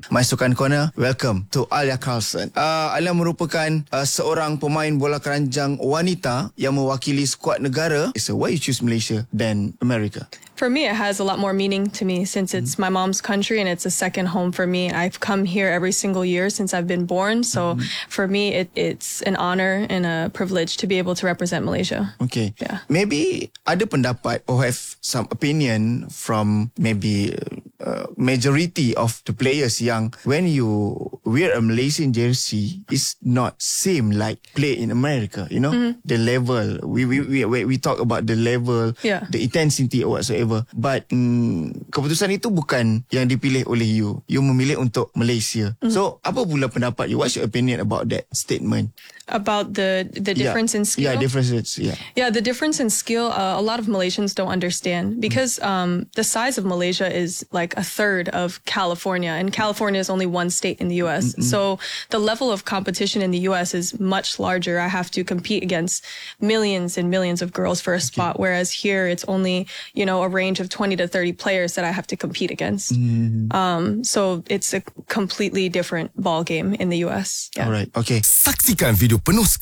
My Sukan Corner. Welcome to Alia Carlson. Alia merupakan seorang pemain bola keranjang wanita yang mewakili skuad negara. So why you choose Malaysia than America? For me, it has a lot more meaning to me since it's my mom's country and it's a second home for me. I've come here every single year since I've been born. So for me, it's an honor and a privilege to be able to represent Malaysia. Okay. Yeah. Maybe ada pendapat or have some opinion from maybe majority of the players yang when you wear a Malaysian jersey, it's not same like play in America. You know, the level. We talk about the level, the intensity or whatsoever. But keputusan itu bukan yang dipilih oleh you. You memilih untuk Malaysia. So apa pula pendapat you? What's your opinion about that statement? About the difference in skill? Yeah, differences. Yeah, the difference in skill, a lot of Malaysians don't understand because the size of Malaysia is like a third of California, and California is only one state in the U.S. So the level of competition in the U.S. is much larger. I have to compete against millions and millions of girls for a spot, whereas here it's only, a range of 20 to 30 players that I have to compete against. So it's a completely different ball game in the U.S. Yeah. Alright, okay. Saksikan video penuh